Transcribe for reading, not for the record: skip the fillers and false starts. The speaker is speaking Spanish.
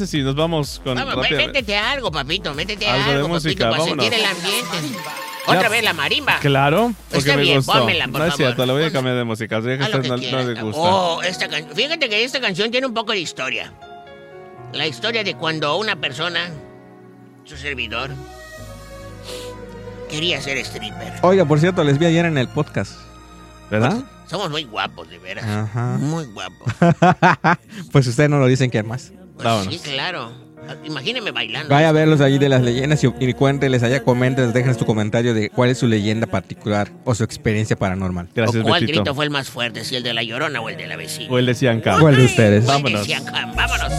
Sí, nos vamos con... Vamos, métete algo, papito, métete algo de algo, música, papito, para vámonos. sentir el ambiente. Otra vez la marimba. Claro, porque Está me bien, gustó. pónmela, por No es favor. cierto, le voy a Ponme. cambiar de música. Así que Haz lo esta que no quieras. le gusta. Oh, fíjate que esta canción tiene un poco de historia. La historia de cuando una persona, su servidor, quería ser stripper. Oiga, por cierto, les vi ayer en el podcast. ¿Verdad? Somos muy guapos, de veras. Ajá. Muy guapos. Pues ustedes no lo dicen, ¿quién más? Pues Vámonos. sí, claro. Imagíneme bailando. Vaya a verlos allí de las leyendas y cuéntenles allá, comenten, dejen su comentario de cuál es su leyenda particular o su experiencia paranormal. Gracias, ¿O cuál Betito. grito fue el más fuerte? ¿Si el de la Llorona o el de la vecina? O el de Cianca. ¿Cuál de ustedes? O el de Vámonos. Siancán. Vámonos.